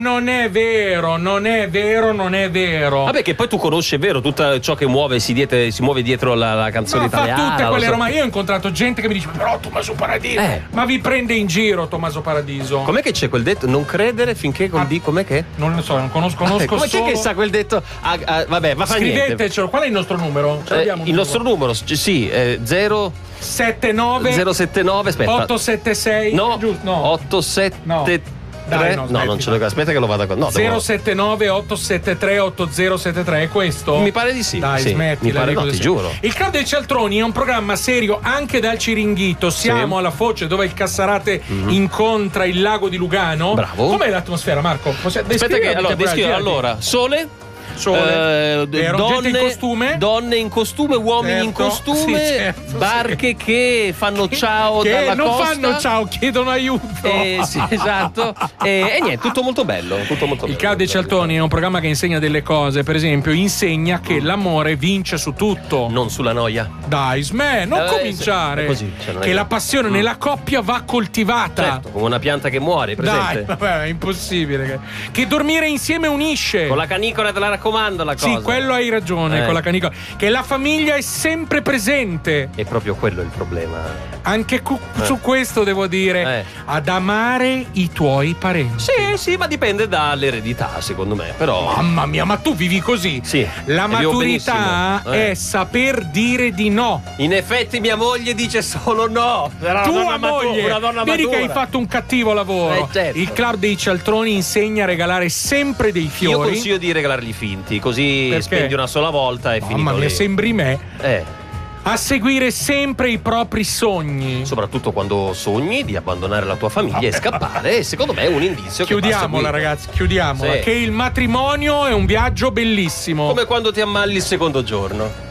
Non è vero, non è vero, non è vero. Vabbè, che poi tu conosci, è vero, tutto ciò che si muove dietro la canzone italiana. Fa tutte quelle romane. Io ho incontrato gente che mi dice: però Tommaso Paradiso. Ma vi prende in giro Tommaso Paradiso. Com'è che c'è quel detto? Non credere finché com'è che? Non lo so, non conosco come solo... Chi è che sa quel detto? Vabbè, ma fa niente. Scrivetecelo, qual è il nostro numero? Il nostro numero, sì, 079 aspetta. 876 No, giusto, no. 873 Dai, no, non ce l'ho. Aspetta che lo vado a 079 873 8073 è questo? Mi pare di sì. Dai, sì. smettila. Mi pare, no, ti giuro. Il Club dei Cialtroni è un programma serio anche dal Ciringhito. Siamo alla Foce, dove il Cassarate incontra il lago di Lugano. Bravo. Com'è l'atmosfera, Marco? Aspetta che allora, sole, gente in costume, donne in costume, uomini in costume, barche che fanno ciao dalla non costa. Fanno ciao, chiedono aiuto. Sì, esatto. E niente, tutto molto bello. Il Club dei Cialtroni è un programma che insegna delle cose. Per esempio, insegna che l'amore vince su tutto, non sulla noia. Dai, non cominciare. Così, che la passione nella coppia va coltivata. Certo, come una pianta che muore, presente? Dai, vabbè, è impossibile. Che dormire insieme unisce. Con la canicola te la raccomando la cosa. Sì, quello hai ragione, con la canicola. Che la famiglia è sempre presente. È proprio quello il problema. Anche su questo devo dire, ad amare i tuoi parenti. Sì, ma dipende dall'eredità, secondo me. Però. Mamma mia, ma tu vivi così. Sì. La maturità è saper dire di no. In effetti mia moglie dice solo no. Tua moglie, una donna vedi matura. che hai fatto un cattivo lavoro. Certo. Il Club dei Cialtroni insegna a regalare sempre dei fiori. Io consiglio di regalarli finti, così perché? spendi una sola volta e finito lì. Mamma mia, sembri me. A seguire sempre i propri sogni. Soprattutto quando sogni di abbandonare la tua famiglia e scappare, secondo me è un indizio. Chiudiamola, ragazzi, chiudiamola. Sì. Che il matrimonio è un viaggio bellissimo. Come quando ti ammali il secondo giorno.